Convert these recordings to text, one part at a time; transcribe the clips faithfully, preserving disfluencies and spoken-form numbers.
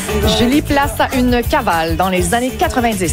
Julie place à une cavale dans les années quatre-vingt-dix.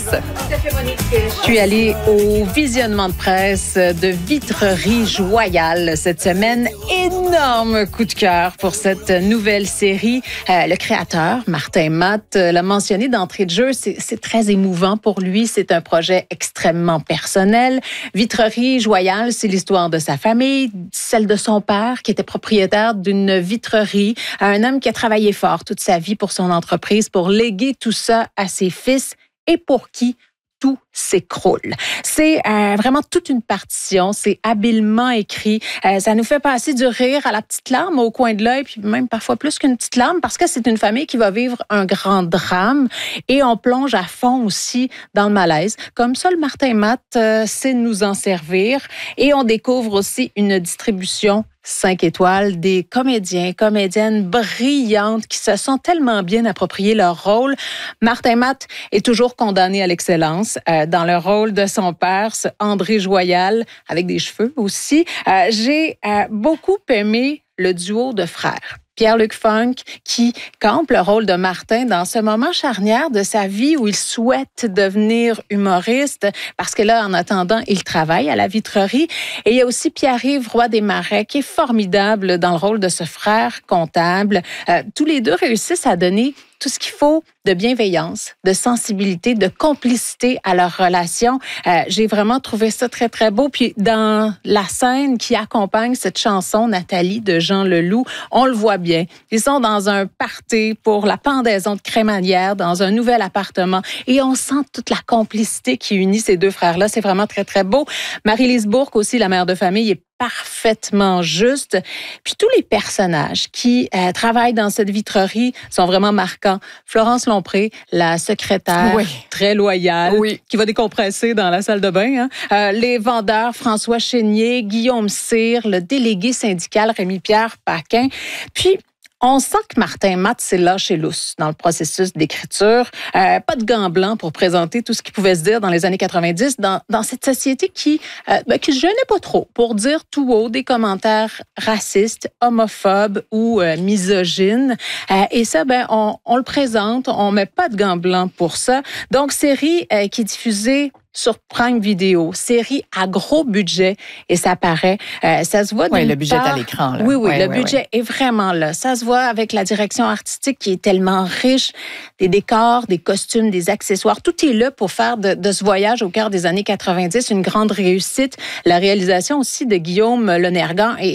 Je suis allée au visionnement de presse de Vitrerie Joyal cette semaine. Énorme coup de cœur pour cette nouvelle série. Euh, le créateur, Martin Matt, l'a mentionné d'entrée de jeu. C'est, c'est très émouvant pour lui. C'est un projet extrêmement personnel. Vitrerie Joyal, c'est l'histoire de sa famille, celle de son père qui était propriétaire d'une vitrerie. Un homme qui a travaillé fort toute sa vie pour son entreprise, pour léguer tout ça à ses fils et pour qui tout s'écroule. C'est euh, vraiment toute une partition, c'est habilement écrit. Euh, ça nous fait passer du rire à la petite larme au coin de l'œil, puis même parfois plus qu'une petite larme, parce que c'est une famille qui va vivre un grand drame et on plonge à fond aussi dans le malaise. Comme ça, le Martin Matt euh, sait nous en servir et on découvre aussi une distribution cinq étoiles, des comédiens, comédiennes brillantes qui se sont tellement bien approprié leur rôle. Martin Matt est toujours condamné à l'excellence euh, dans le rôle de son père, ce André Joyal, avec des cheveux aussi. Euh, j'ai euh, beaucoup aimé le duo de frères. Pierre-Luc Funk, qui campe le rôle de Martin dans ce moment charnière de sa vie où il souhaite devenir humoriste, parce que là, en attendant, il travaille à la vitrerie. Et il y a aussi Pierre-Yves Roy Desmarais, qui est formidable dans le rôle de ce frère comptable. Euh, tous les deux réussissent à donner tout ce qu'il faut de bienveillance, de sensibilité, de complicité à leur relation. Euh, j'ai vraiment trouvé ça très, très beau. Puis dans la scène qui accompagne cette chanson, Nathalie, de Jean Leloup, on le voit bien. Ils sont dans un party pour la pendaison de crémaillère dans un nouvel appartement et on sent toute la complicité qui unit ces deux frères-là. C'est vraiment très, très beau. Marie-Lise Bourque aussi, la mère de famille, est parfaitement juste. Puis tous les personnages qui euh, travaillent dans cette vitrerie sont vraiment marquants. Florence Lompré, la secrétaire oui. très loyale, oui. qui va décompresser dans la salle de bain. Hein? Euh, les vendeurs, François Chénier, Guillaume Cyr, le délégué syndical Rémi-Pierre Paquin. Puis on sent que Martin Matt s'est lâché lousse dans le processus d'écriture. Euh, pas de gants blancs pour présenter tout ce qui pouvait se dire dans les années quatre-vingt-dix, dans, dans cette société qui euh, ben, qui se gênait pas trop pour dire tout haut des commentaires racistes, homophobes ou euh, misogynes. Euh, et ça, ben, on, on le présente, on met pas de gants blancs pour ça. Donc, série euh, qui est diffusée sur Prime Video, série à gros budget et ça paraît, euh, ça se voit. Oui, le budget part, à l'écran. Là. Oui, oui, ouais, le ouais, budget ouais. est vraiment là. Ça se voit avec la direction artistique qui est tellement riche, des décors, des costumes, des accessoires, tout est là pour faire de, de ce voyage au cœur des années quatre-vingt-dix une grande réussite. La réalisation aussi de Guillaume Lonergan est